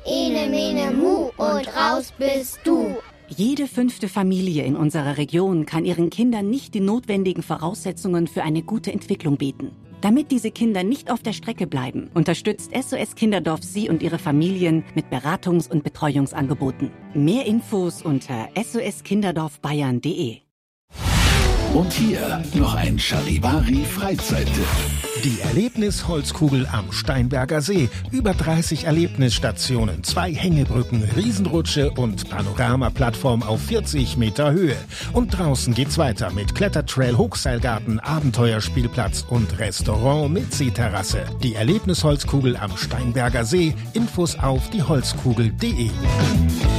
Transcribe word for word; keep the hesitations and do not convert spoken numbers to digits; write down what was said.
Ene, mene, mu und raus bist du. Jede fünfte Familie in unserer Region kann ihren Kindern nicht die notwendigen Voraussetzungen für eine gute Entwicklung bieten. Damit diese Kinder nicht auf der Strecke bleiben, unterstützt S O S Kinderdorf Sie und Ihre Familien mit Beratungs- und Betreuungsangeboten. Mehr Infos unter s o s kinderdorf bayern punkt de. Und hier noch ein Charivari-Freizeittipp. Die Erlebnis-Holzkugel am Steinberger See. Über dreißig Erlebnisstationen, zwei Hängebrücken, Riesenrutsche und Panoramaplattform auf vierzig Meter Höhe. Und draußen geht's weiter mit Klettertrail, Hochseilgarten, Abenteuerspielplatz und Restaurant mit Seeterrasse. Die Erlebnis-Holzkugel am Steinberger See. Infos auf die holzkugel punkt de.